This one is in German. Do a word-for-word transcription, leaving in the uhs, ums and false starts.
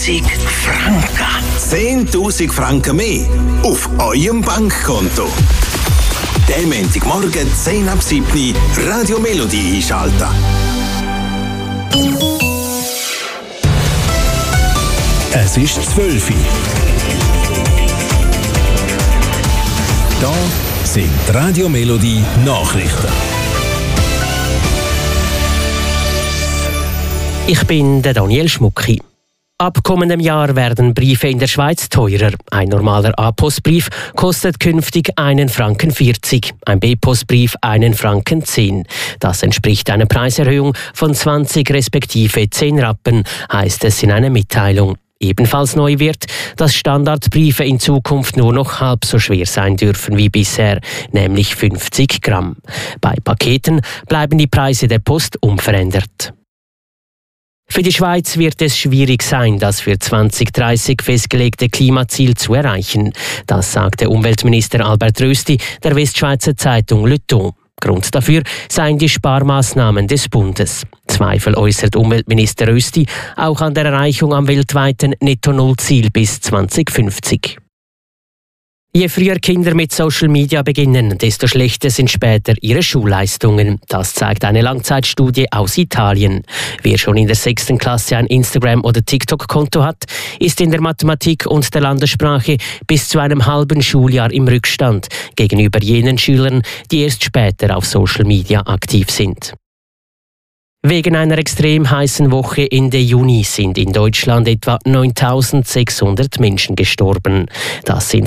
zehn Franken. zehntausend Franken mehr auf eurem Bankkonto. Den Montagmorgen zehn ab sieben Radio Melodie einschalten. Es ist zwölf Uhr. Da sind Radio Melodie Nachrichten. Ich bin der Daniel Schmucki. Ab kommendem Jahr werden Briefe in der Schweiz teurer. Ein normaler A-Postbrief kostet künftig einen Franken vierzig, ein B-Postbrief einen Franken zehn. Das entspricht einer Preiserhöhung von zwanzig respektive zehn Rappen, heißt es in einer Mitteilung. Ebenfalls neu wird, dass Standardbriefe in Zukunft nur noch halb so schwer sein dürfen wie bisher, nämlich fünfzig Gramm. Bei Paketen bleiben die Preise der Post unverändert. Für die Schweiz wird es schwierig sein, das für zwanzig dreißig festgelegte Klimaziel zu erreichen. Das sagte Umweltminister Albert Rösti der Westschweizer Zeitung Le Temps. Grund dafür seien die Sparmaßnahmen des Bundes. Zweifel äußert Umweltminister Rösti auch an der Erreichung am weltweiten Netto-Null-Ziel bis zwanzig fünfzig. Je früher Kinder mit Social Media beginnen, desto schlechter sind später ihre Schulleistungen. Das zeigt eine Langzeitstudie aus Italien. Wer schon in der sechsten Klasse ein Instagram- oder TikTok-Konto hat, ist in der Mathematik und der Landessprache bis zu einem halben Schuljahr im Rückstand gegenüber jenen Schülern, die erst später auf Social Media aktiv sind. Wegen einer extrem heißen Woche Ende Juni sind in Deutschland etwa neuntausendsechshundert Menschen gestorben. Das sind